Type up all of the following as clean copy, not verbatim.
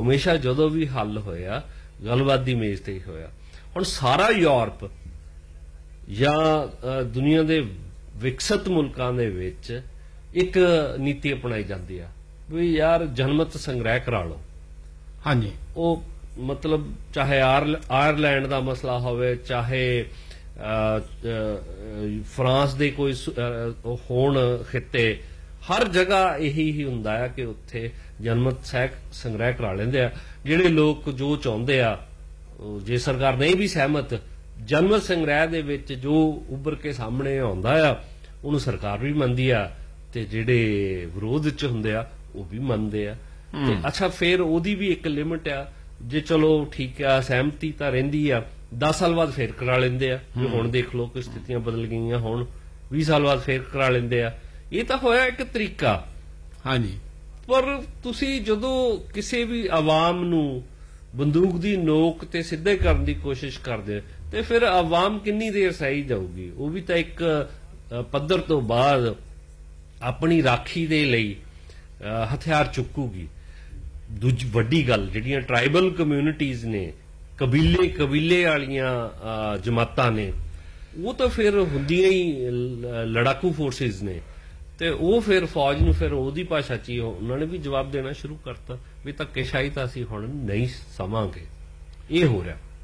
ਹਮੇਸ਼ਾ ਜਦੋਂ ਵੀ ਹੱਲ ਹੋਇਆ ਗੱਲਬਾਤ ਦੀ ਮੇਜ਼ ਤੇ ਹੀ ਹੋਇਆ। ਹੁਣ ਸਾਰਾ ਯੂਰਪ ਜਾਂ ਦੁਨੀਆ ਦੇ ਵਿਕਸਿਤ ਮੁਲਕਾਂ ਦੇ ਵਿੱਚ ਇੱਕ ਨੀਤੀ ਅਪਣਾਈ ਜਾਂਦੀ ਆ ਵੀ ਯਾਰ ਜਨਮਤ ਸੰਗ੍ਰਹਿ ਕਰਾ ਲਓ। ਹਾਂਜੀ, ਉਹ ਮਤਲਬ ਚਾਹੇ ਆਇਰਲੈਂਡ ਦਾ ਮਸਲਾ ਹੋਵੇ, ਚਾਹੇ ਫਰਾਂਸ ਦੇ ਕੋਈ ਹੋਣ ਖਿੱਤੇ, ਹਰ ਜਗ੍ਹਾ ਇਹੀ ਹੀ ਹੁੰਦਾ ਆ ਕਿ ਉੱਥੇ ਜਨਮਤ ਸੰਗ੍ਰਹਿ ਕਰਾ ਲੈਂਦੇ ਆ। ਜਿਹੜੇ ਲੋਕ ਜੋ ਚਾਹੁੰਦੇ ਆ, ਜੇ ਸਰਕਾਰ ਨਹੀਂ ਵੀ ਸਹਿਮਤ, ਜਨਮਤ ਸੰਗ੍ਰਹਿ ਦੇ ਵਿੱਚ ਜੋ ਉੱਭਰ ਕੇ ਸਾਹਮਣੇ ਆਉਂਦਾ ਆ ਉਹਨੂੰ ਸਰਕਾਰ ਵੀ ਮੰਨਦੀ ਆ ਤੇ ਜਿਹੜੇ ਵਿਰੋਧ ਚ ਹੁੰਦੇ ਆ ਉਹ ਵੀ ਮੰਨਦੇ ਆ। ਤੇ ਅੱਛਾ, ਫਿਰ ਉਹਦੀ ਵੀ ਇੱਕ ਲਿਮਿਟ ਆ। ਜੇ ਚਲੋ ਠੀਕ ਆ, ਸਹਿਮਤੀ ਤਾਂ ਰਹਿੰਦੀ ਆ, 10 ਸਾਲ ਬਾਅਦ ਫੇਰ ਕਰਾ ਲੈਂਦੇ ਆ। ਹੁਣ ਦੇਖ ਲਓ ਕਿ ਸਥਿਤੀਆਂ ਬਦਲ ਗਈਆਂ, ਹੁਣ 20 ਸਾਲ ਬਾਅਦ ਫੇਰ ਕਰਾ ਲੈਂਦੇ ਆ। ਇਹ ਤਾਂ ਹੋਇਆ ਇੱਕ ਤਰੀਕਾ। ਹਾਂਜੀ, ਪਰ ਤੁਸੀਂ ਜਦੋਂ ਕਿਸੇ ਵੀ ਆਵਾਮ ਨੂੰ ਬੰਦੂਕ ਦੀ ਨੋਕ ਤੇ ਸਿੱਧੇ ਕਰਨ ਦੀ ਕੋਸ਼ਿਸ਼ ਕਰਦੇ ਤੇ ਫਿਰ ਆਵਾਮ ਕਿੰਨੀ ਦੇਰ ਸਹੀ ਜਾਊਗੀ? ਉਹ ਵੀ ਤਾਂ ਇੱਕ ਪੱਧਰ ਤੋਂ ਬਾਅਦ ਆਪਣੀ ਰਾਖੀ ਦੇ ਲਈ ਹਥਿਆਰ ਚੁੱਕੂਗੀ। ਦੂਜੀ ਵੱਡੀ ਗੱਲ, ਜਿਹੜੀਆਂ ਟਰਾਈਬਲ ਕਮਿਊਨਿਟੀਜ਼ ਨੇ, ਕਬੀਲੇ ਵਾਲੀਆਂ ਜਮਾਤਾਂ ਨੇ, ਉਹ ਤਾਂ ਫਿਰ ਹੁੰਦੀਆਂ ਹੀ ਲੜਾਕੂ ਫੋਰਸਿਸ ਨੇ ਤੇ ਉਹ ਫਿਰ ਫੌਜ ਨੂੰ ਫਿਰ ਉਹਦੀ ਭਾਸ਼ਾ 'ਚ ਹੀ ਉਹਨਾਂ ਨੇ ਵੀ ਜਵਾਬ ਦੇਣਾ ਸ਼ੁਰੂ ਕਰਤਾ ਵੀ ਧੱਕੇਸ਼ਾਹੀ ਤਾਂ ਅਸੀਂ ਹੁਣ ਨਹੀਂ ਸਮਾਂਗੇ। ਇਹ ਹੋ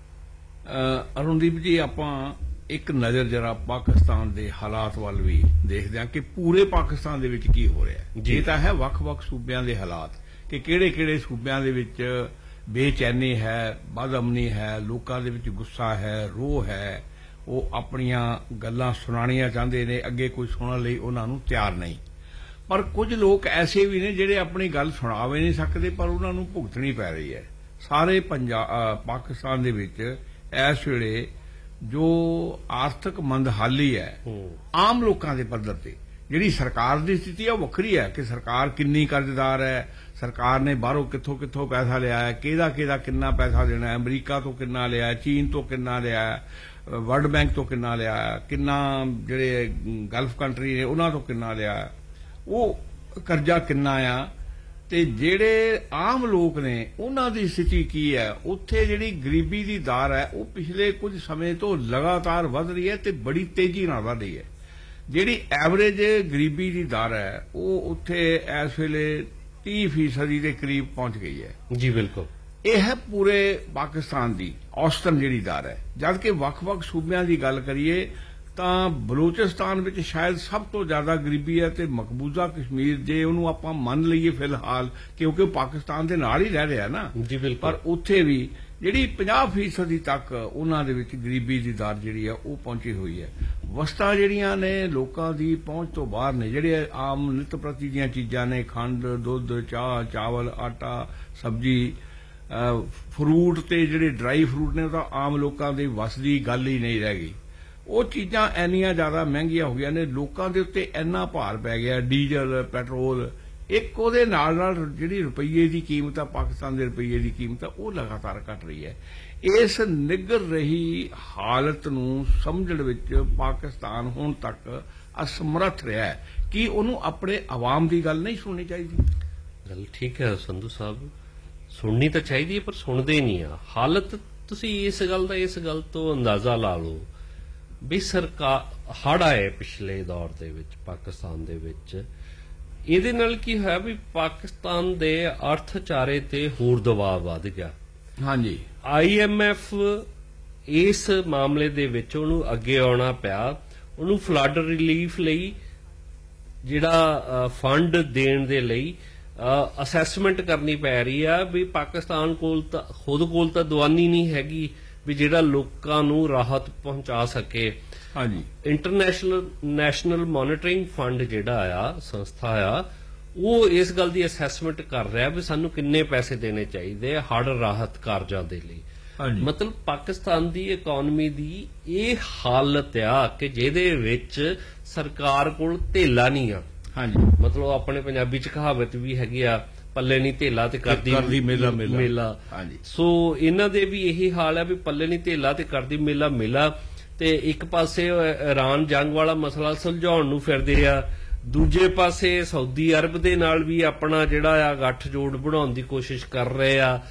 ਰਿਹਾ। ਅਰੁਣਦੀਪ ਜੀ, ਆਪਾਂ ਇੱਕ ਨਜ਼ਰ ਜਰਾ ਪਾਕਿਸਤਾਨ ਦੇ ਹਾਲਾਤ ਵੱਲ ਵੀ ਦੇਖਦੇ ਹਾਂ ਕਿ ਪੂਰੇ ਪਾਕਿਸਤਾਨ ਦੇ ਵਿੱਚ ਕੀ ਹੋ ਰਿਹਾ। ਇਹ ਤਾਂ ਹੈ ਵੱਖ-ਵੱਖ ਸੂਬਿਆਂ ਦੇ ਹਾਲਾਤ ਕਿ ਕਿਹੜੇ-ਕਿਹੜੇ ਸੂਬਿਆਂ ਦੇ ਵਿੱਚ ਬੇਚੈਨੀ ਹੈ, ਬਦਅਮਨੀ ਹੈ, ਲੋਕਾਂ ਦੇ ਵਿੱਚ ਗੁੱਸਾ ਹੈ, ਰੋਹ ਹੈ, ਉਹ ਆਪਣੀਆਂ ਗੱਲਾਂ ਸੁਣਾਉਣੀਆਂ ਚਾਹੁੰਦੇ ਨੇ, ਅੱਗੇ ਕੋਈ ਸੁਣਨ ਲਈ ਉਹਨਾਂ ਨੂੰ ਤਿਆਰ ਨਹੀਂ। ਪਰ ਕੁਝ ਲੋਕ ਐਸੇ ਵੀ ਨੇ ਜਿਹੜੇ ਆਪਣੀ ਗੱਲ ਸੁਣਾ ਵੀ ਨਹੀਂ ਸਕਦੇ ਪਰ ਉਹਨਾਂ ਨੂੰ ਭੁਗਤਣੀ ਪੈ ਰਹੀ ਹੈ। ਸਾਰੇ ਪਾਕਿਸਤਾਨ ਦੇ ਵਿੱਚ ਇਸ ਵੇਲੇ ਜੋ ਆਰਥਿਕ ਮੰਦਹਾਲੀ ਹੈ, ਆਮ ਲੋਕਾਂ ਦੇ ਪੱਧਰ ਤੇ ਜਿਹੜੀ ਸਰਕਾਰ ਦੀ ਸਥਿਤੀ ਹੈ ਉਹ ਵੱਖਰੀ ਹੈ ਕਿ ਸਰਕਾਰ ਕਿੰਨੀ ਕਰਜ਼ਦਾਰ ਹੈ, ਸਰਕਾਰ ਨੇ ਬਾਹਰੋਂ ਕਿੱਥੋਂ ਪੈਸਾ ਲਿਆ ਹੈ, ਕਿਹਦਾ ਕਿੰਨਾ ਪੈਸਾ ਦੇਣਾ ਹੈ, ਅਮਰੀਕਾ ਤੋਂ ਕਿੰਨਾ ਲਿਆ ਹੈ, ਚੀਨ ਤੋਂ ਕਿੰਨਾ ਲਿਆ ਹੈ, ਵਰਲਡ ਬੈਂਕ ਤੋਂ ਕਿੰਨਾ ਲਿਆ ਹੈ, ਕਿੰਨਾ ਜਿਹੜੇ ਗਲਫ ਕੰਟਰੀ ਨੇ ਉਹਨਾਂ ਤੋਂ ਕਿੰਨਾ ਲਿਆ ਹੈ, ਉਹ ਕਰਜ਼ਾ ਕਿੰਨਾ ਆ, ਤੇ ਜਿਹੜੇ ਆਮ ਲੋਕ ਨੇ ਉਹਨਾਂ ਦੀ ਸਥਿਤੀ ਕੀ ਹੈ। ਉੱਥੇ ਜਿਹੜੀ ਗਰੀਬੀ ਦੀ ਦਰ ਹੈ ਉਹ ਪਿਛਲੇ ਕੁਝ ਸਮੇਂ ਤੋਂ ਲਗਾਤਾਰ ਵਧ ਰਹੀ ਹੈ ਤੇ ਬੜੀ ਤੇਜ਼ੀ ਨਾਲ ਵਧ ਰਹੀ ਹੈ। ਜਿਹੜੀ ਐਵਰੇਜ ਗਰੀਬੀ ਦੀ ਦਰ ਹੈ ਉਹ ਉੱਥੇ ਇਸ ਵੇਲੇ 30% ਦੇ ਕਰੀਬ ਪਹੁੰਚ ਗਈ ਹੈ। ਜੀ ਬਿਲਕੁਲ, ਇਹ ਹੈ ਪੂਰੇ ਪਾਕਿਸਤਾਨ ਦੀ ਔਸਤਨ ਜਿਹੜੀ ਦਰ ਹੈ। ਜਦ ਕਿ ਵੱਖ-ਵੱਖ ਸੂਬਿਆਂ ਦੀ ਗੱਲ ਕਰੀਏ ਤਾਂ ਬਲੂਚਿਸਤਾਨ ਵਿੱਚ ਸ਼ਾਇਦ ਸਭ ਤੋਂ ਜ਼ਿਆਦਾ ਗਰੀਬੀ ਹੈ ਤੇ ਮਕਬੂਜ਼ਾ ਕਸ਼ਮੀਰ, ਜੇ ਉਹਨੂੰ ਆਪਾਂ ਮੰਨ ਲਈਏ ਫਿਲਹਾਲ, ਕਿਉਂਕਿ ਉਹ ਪਾਕਿਸਤਾਨ ਦੇ ਨਾਲ ਹੀ ਰਹਿ ਰਿਹਾ ਨਾ, ਜੀ ਬਿਲਕੁਲ, ਪਰ ਉੱਥੇ ਵੀ ਜਿਹੜੀ 50% ਤੱਕ ਉਹਨਾਂ ਦੇ ਵਿੱਚ ਗਰੀਬੀ ਦੀ ਦਰ ਜਿਹੜੀ ਹੈ ਉਹ ਪਹੁੰਚੀ ਹੋਈ ਹੈ। ਵਸਤਾਂ ਜਿਹੜੀਆਂ ਨੇ ਲੋਕਾਂ ਦੀ ਪਹੁੰਚ ਤੋਂ ਬਾਹਰ ਨੇ, ਜਿਹੜੇ ਆਮ ਨਿੱਤ ਪ੍ਰਤੀ ਦੀਆਂ ਚੀਜ਼ਾਂ ਨੇ, ਖੰਡ, ਦੁੱਧ, ਚਾਹ, ਚਾਵਲ, ਆਟਾ, ਸਬਜ਼ੀ, ਫਰੂਟ ਤੇ ਜਿਹੜੇ ਡਰਾਈ ਫਰੂਟ ਨੇ ਉਹ ਤਾਂ ਆਮ ਲੋਕਾਂ ਦੇ ਵੱਸ ਦੀ ਗੱਲ ਹੀ ਨਹੀਂ ਰਹਿ ਗਈ। ਉਹ ਚੀਜ਼ਾਂ ਇੰਨੀਆਂ ਜ਼ਿਆਦਾ ਮਹਿੰਗੀਆਂ ਹੋ ਗਈਆਂ ਨੇ, ਲੋਕਾਂ ਦੇ ਉੱਤੇ ਇੰਨਾ ਭਾਰ ਪੈ ਗਿਆ, ਡੀਜ਼ਲ, ਪੈਟਰੋਲ, ਇੱਕ ਉਹਦੇ ਨਾਲ ਜਿਹੜੀ ਰੁਪਈਏ ਦੀ ਕੀਮਤ ਆ, ਪਾਕਿਸਤਾਨ ਦੇ ਰੁਪਈਏ ਦੀ ਕੀਮਤ ਆ, ਉਹ ਲਗਾਤਾਰ ਘਟ ਰਹੀ ਹੈ। ਇਸ ਨਿੱਘਰ ਰਹੀ ਹਾਲਤ ਨੂੰ ਸਮਝਣ ਵਿੱਚ ਪਾਕਿਸਤਾਨ ਹੁਣ ਤੱਕ ਅਸਮਰੱਥ ਰਿਹਾ ਹੈ। ਕੀ ਉਹਨੂੰ ਆਪਣੇ ਆਵਾਮ ਦੀ ਗੱਲ ਨਹੀਂ ਸੁਣਨੀ ਚਾਹੀਦੀ? ਗੱਲ ਠੀਕ ਹੈ ਸੰਧੂ ਸਾਹਿਬ, ਸੁਣਨੀ ਤਾਂ ਚਾਹੀਦੀ ਹੈ ਪਰ ਸੁਣਦੇ ਨਹੀਂ ਆ। ਹਾਲਤ ਤੁਸੀਂ ਇਸ ਗੱਲ ਤੋਂ ਅੰਦਾਜ਼ਾ ਲਾ ਲਓ ਵੀ ਸਰਕਾਰ ਹੜ੍ਹ ਆਏ ਪਿਛਲੇ ਦੌਰ ਦੇ ਵਿੱਚ ਪਾਕਿਸਤਾਨ ਦੇ ਵਿੱਚ, ਇਹਦੇ ਨਾਲ ਕੀ ਹੋਇਆ ਵੀ ਪਾਕਿਸਤਾਨ ਦੇ ਅਰਥਚਾਰੇ ਤੇ ਹੋਰ ਦਬਾਅ ਵੱਧ ਗਿਆ। ਹਾਂਜੀ, IMF ਇਸ ਮਾਮਲੇ ਦੇ ਵਿੱਚ ਉਹਨੂੰ ਅੱਗੇ ਆਉਣਾ ਪਿਆ, ਉਹਨੂੰ ਫਲੱਡ ਰਿਲੀਫ ਲਈ ਜਿਹੜਾ ਫੰਡ ਦੇਣ ਦੇ ਲਈ ਅਸੈਸਮੈਂਟ ਕਰਨੀ ਪੈ ਰਹੀ ਆ ਵੀ ਪਾਕਿਸਤਾਨ ਕੋਲ ਤਾਂ ਖੁਦ ਕੋਲ ਤਾਂ ਦਵਾਨੀ ਨਹੀਂ ਹੈਗੀ ਵੀ ਜਿਹੜਾ ਲੋਕਾਂ ਨੂੰ ਰਾਹਤ ਪਹੁੰਚਾ ਸਕੇ। ਹਾਂਜੀ, ਨੈਸ਼ਨਲ ਮੋਨੀਟਰਿੰਗ ਫੰਡ ਜਿਹੜਾ ਆ ਸੰਸਥਾ ਆ, ਉਹ ਇਸ ਗੱਲ ਦੀ ਅਸੈਸਮੈਂਟ ਕਰ ਰਿਹਾ ਵੀ ਸਾਨੂੰ ਕਿੰਨੇ ਪੈਸੇ ਦੇਣੇ ਚਾਹੀਦੇ ਆ ਹੜ੍ਹ ਰਾਹਤ ਕਾਰਜਾਂ ਦੇ ਲਈ। ਮਤਲਬ ਪਾਕਿਸਤਾਨ ਦੀ ਇਕਨੋਮੀ ਦੀ ਇਹ ਹਾਲਤ ਆ ਕਿ ਜਿਹਦੇ ਵਿੱਚ ਸਰਕਾਰ ਕੋਲ ਧੇਲਾ ਨਹੀਂ ਆ। ਹਾਂਜੀ, ਮਤਲਬ ਆਪਣੇ ਪੰਜਾਬੀ ਚ ਕਹਾਵਤ ਵੀ ਹੈਗੀ ਆ, ਪੱਲੇ ਨਹੀਂ ਧੇਲਾ ਤੇ ਕਰਦੀ ਮੇਲਾ। ਹਾਂਜੀ, ਸੋ ਇਹਨਾਂ ਦੇ ਵੀ ਇਹੀ ਹਾਲ ਹੈ ਵੀ ਪੱਲੇ ਨਹੀਂ ਧੇਲਾ ਤੇ ਕਰਦੀ ਮੇਲਾ। ਤੇ ਇੱਕ ਪਾਸੇ ਇਰਾਨ ਜੰਗ ਵਾਲਾ ਮਸਲਾ ਸੁਲਝਾਉਣ ਨੂੰ ਫਿਰਦੇ ਆ, ਦੂਜੇ ਪਾਸੇ ਸਾਊਦੀ ਅਰਬ ਦੇ ਨਾਲ ਵੀ ਆਪਣਾ ਜਿਹੜਾ ਆ ਗੱਠਜੋੜ ਬਣਾਉਣ ਦੀ ਕੋਸ਼ਿਸ਼ ਕਰ ਰਹੇ ਆ।